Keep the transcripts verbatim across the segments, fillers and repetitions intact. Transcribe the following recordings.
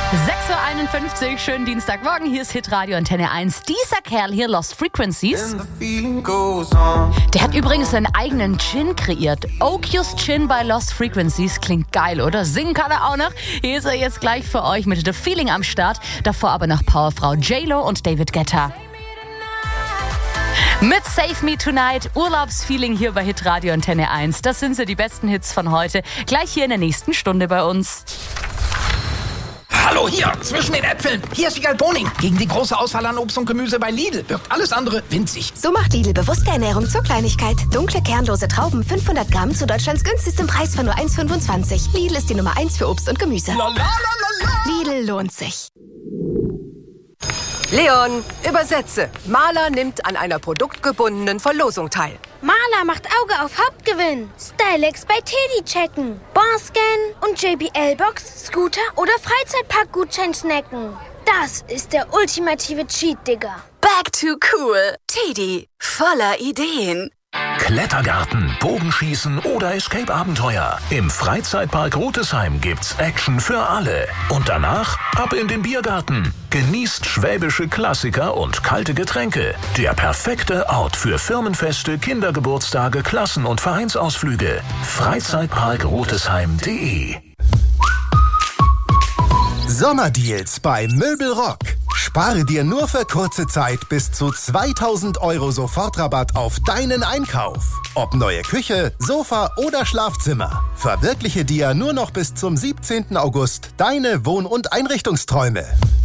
sechs Uhr einundfünfzig, schönen Dienstagmorgen, hier ist Hitradio Antenne eins. Dieser Kerl hier, Lost Frequencies, der hat übrigens seinen eigenen Gin kreiert. Okius Gin bei Lost Frequencies, klingt geil, oder? Singen kann er auch noch. Hier ist er jetzt gleich für euch mit The Feeling am Start. Davor aber noch Powerfrau J-Lo und David Guetta. Mit Save Me Tonight, Urlaubsfeeling hier bei Hitradio Antenne eins. Das sind so die besten Hits von heute. Gleich hier in der nächsten Stunde bei uns. Hallo hier, zwischen den Äpfeln. Hier ist Wiegald Boning. Gegen die große Auswahl an Obst und Gemüse bei Lidl wirkt alles andere winzig. So macht Lidl bewusste Ernährung zur Kleinigkeit. Dunkle, kernlose Trauben, fünfhundert Gramm zu Deutschlands günstigstem Preis von nur eins Komma fünfundzwanzig. Lidl ist die Nummer eins für Obst und Gemüse. La, la, la, la, la. Lidl lohnt sich. Leon, übersetze. Maler nimmt an einer produktgebundenen Verlosung teil. Maler macht Auge auf Hauptgewinn. Stylex bei Teddy checken. Barscan und J B L-Box, Scooter oder Freizeitpark-Gutschein snacken. Das ist der ultimative Cheat, Digga. Back to cool. Teddy, voller Ideen. Klettergarten, Bogenschießen oder Escape-Abenteuer. Im Freizeitpark Rotesheim gibt's Action für alle. Und danach ab in den Biergarten. Genießt schwäbische Klassiker und kalte Getränke. Der perfekte Ort für Firmenfeste, Kindergeburtstage, Klassen- und Vereinsausflüge. Freizeitpark Rotesheim punkt de. Sommerdeals bei Möbelrock. Spare dir nur für kurze Zeit bis zu zweitausend Euro Sofortrabatt auf deinen Einkauf. Ob neue Küche, Sofa oder Schlafzimmer. Verwirkliche dir nur noch bis zum siebzehnten August deine Wohn- und Einrichtungsträume.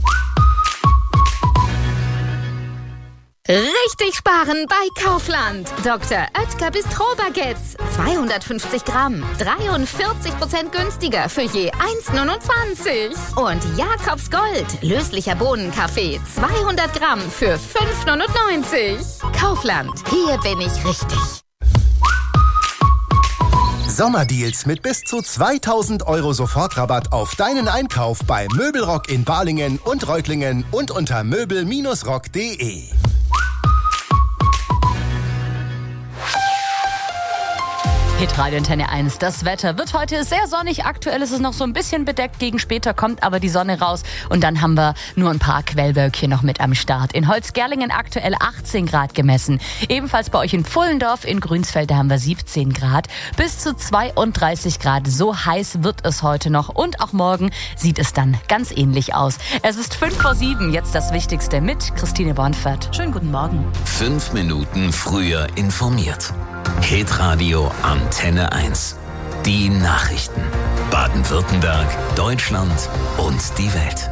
Richtig sparen bei Kaufland. Doktor Oetker Bistro-Baguettes. zweihundertfünfzig Gramm. dreiundvierzig Prozent günstiger für je eins Komma neunundzwanzig. Und Jakobs Gold. Löslicher Bohnenkaffee. zweihundert Gramm für fünf Komma neunundneunzig. Kaufland. Hier bin ich richtig. Sommerdeals mit bis zu zweitausend Euro Sofortrabatt auf deinen Einkauf bei Möbelrock in Balingen und Reutlingen und unter möbel rock punkt de. Hitradio Antenne eins. Das Wetter wird heute sehr sonnig. Aktuell ist es noch so ein bisschen bedeckt. Gegen später kommt aber die Sonne raus. Und dann haben wir nur ein paar Quellwölkchen noch mit am Start. In Holzgerlingen aktuell achtzehn Grad gemessen. Ebenfalls bei euch in Pfullendorf, in Grünsfelde haben wir siebzehn Grad. Bis zu zweiunddreißig Grad. So heiß wird es heute noch. Und auch morgen sieht es dann ganz ähnlich aus. Es ist fünf vor sieben. Jetzt das Wichtigste mit Christine Bornfert. Schönen guten Morgen. Fünf Minuten früher informiert. Hitradio Antenne eins. Die Nachrichten. Baden-Württemberg, Deutschland und die Welt.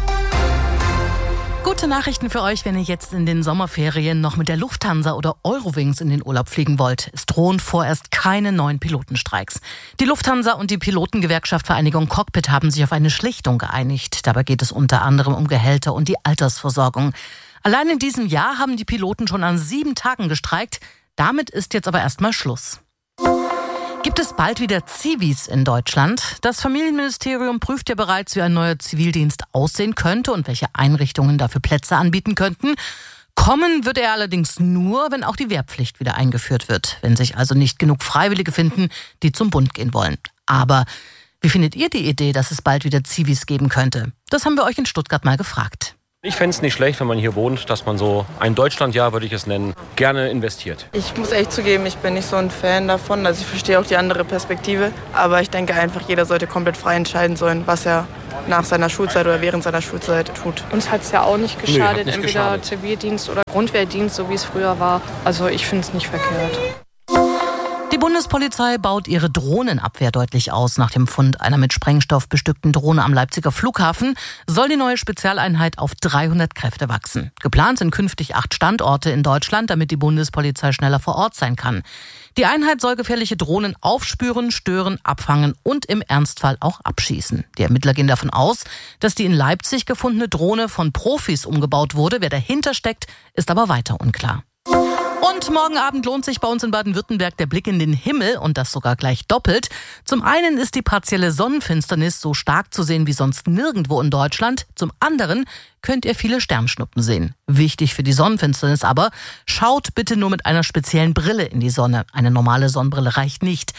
Gute Nachrichten für euch, wenn ihr jetzt in den Sommerferien noch mit der Lufthansa oder Eurowings in den Urlaub fliegen wollt. Es drohen vorerst keine neuen Pilotenstreiks. Die Lufthansa und die Pilotengewerkschaft Vereinigung Cockpit haben sich auf eine Schlichtung geeinigt. Dabei geht es unter anderem um Gehälter und die Altersversorgung. Allein in diesem Jahr haben die Piloten schon an sieben Tagen gestreikt. Damit ist jetzt aber erstmal Schluss. Gibt es bald wieder Zivis in Deutschland? Das Familienministerium prüft ja bereits, wie ein neuer Zivildienst aussehen könnte und welche Einrichtungen dafür Plätze anbieten könnten. Kommen wird er allerdings nur, wenn auch die Wehrpflicht wieder eingeführt wird. Wenn sich also nicht genug Freiwillige finden, die zum Bund gehen wollen. Aber wie findet ihr die Idee, dass es bald wieder Zivis geben könnte? Das haben wir euch in Stuttgart mal gefragt. Ich fände es nicht schlecht, wenn man hier wohnt, dass man so ein Deutschlandjahr, würde ich es nennen, gerne investiert. Ich muss echt zugeben, ich bin nicht so ein Fan davon. Also ich verstehe auch die andere Perspektive. Aber ich denke einfach, jeder sollte komplett frei entscheiden sollen, was er nach seiner Schulzeit oder während seiner Schulzeit tut. Uns hat es ja auch nicht geschadet, nee, nicht entweder geschadet. Zivildienst oder Grundwehrdienst, so wie es früher war. Also ich finde es nicht verkehrt. Die Bundespolizei baut ihre Drohnenabwehr deutlich aus. Nach dem Fund einer mit Sprengstoff bestückten Drohne am Leipziger Flughafen soll die neue Spezialeinheit auf dreihundert Kräfte wachsen. Geplant sind künftig acht Standorte in Deutschland, damit die Bundespolizei schneller vor Ort sein kann. Die Einheit soll gefährliche Drohnen aufspüren, stören, abfangen und im Ernstfall auch abschießen. Die Ermittler gehen davon aus, dass die in Leipzig gefundene Drohne von Profis umgebaut wurde. Wer dahinter steckt, ist aber weiter unklar. Und morgen Abend lohnt sich bei uns in Baden-Württemberg der Blick in den Himmel und das sogar gleich doppelt. Zum einen ist die partielle Sonnenfinsternis so stark zu sehen wie sonst nirgendwo in Deutschland. Zum anderen könnt ihr viele Sternschnuppen sehen. Wichtig für die Sonnenfinsternis aber, schaut bitte nur mit einer speziellen Brille in die Sonne. Eine normale Sonnenbrille reicht nicht.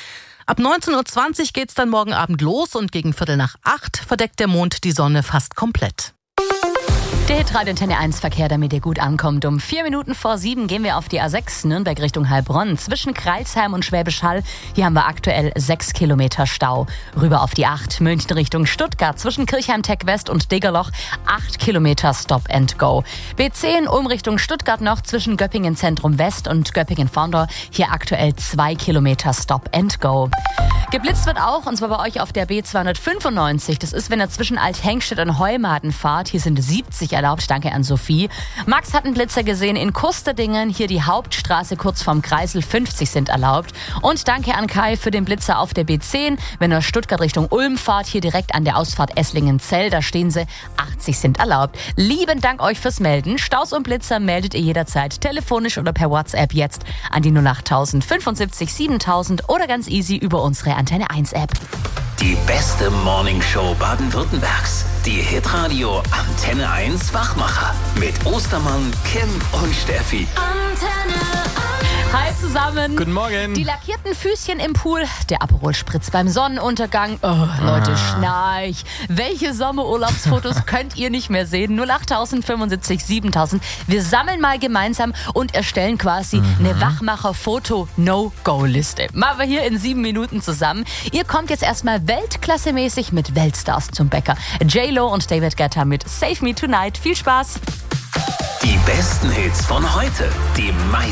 Ab neunzehn Uhr zwanzig geht's dann morgen Abend los und gegen Viertel nach acht verdeckt der Mond die Sonne fast komplett. Der Hitradio Antenne eins Verkehr, damit ihr gut ankommt. Um vier Minuten vor sieben gehen wir auf die A sechs Nürnberg Richtung Heilbronn. Zwischen Crailsheim und Schwäbisch Hall, hier haben wir aktuell sechs Kilometer Stau. Rüber auf die acht München Richtung Stuttgart. Zwischen Kirchheim Tech West und Degerloch acht Kilometer Stop and Go. B zehn Ulm Richtung Stuttgart noch zwischen Göppingen Zentrum West und Göppingen Fondor. Hier aktuell zwei Kilometer Stop and Go. Geblitzt wird auch, und zwar bei euch auf der B zweihundertfünfundneunzig. Das ist, wenn ihr zwischen Althengstedt und Heumaden fahrt. Hier sind siebzig erlaubt. Danke an Sophie. Max hat einen Blitzer gesehen in Kusterdingen. Hier die Hauptstraße kurz vorm Kreisel. fünfzig sind erlaubt. Und danke an Kai für den Blitzer auf der B zehn. Wenn ihr Stuttgart Richtung Ulm fahrt, hier direkt an der Ausfahrt Esslingen-Zell, da stehen sie. achtzig sind erlaubt. Lieben Dank euch fürs Melden. Staus und Blitzer meldet ihr jederzeit telefonisch oder per WhatsApp jetzt an die null acht null null fünfundsiebzig siebentausend oder ganz easy über unsere Antenne eins App. Die beste Morningshow Baden-Württembergs. Die Hitradio Antenne eins Wachmacher. Mit Ostermann, Kim und Steffi. Antenne Hi zusammen. Guten Morgen. Die lackierten Füßchen im Pool, der Aperol Spritz beim Sonnenuntergang. Oh, Leute, ah. Schnarch. Welche Sommerurlaubsfotos könnt ihr nicht mehr sehen? null acht null null fünfundsiebzig siebentausend. Wir sammeln mal gemeinsam und erstellen quasi mhm. eine Wachmacher-Foto-No-Go-Liste. Machen wir hier in sieben Minuten zusammen. Ihr kommt jetzt erstmal weltklassemäßig mit Weltstars zum Bäcker. J-Lo und David Guetta mit Save Me Tonight. Viel Spaß. Die besten Hits von heute. Die meisten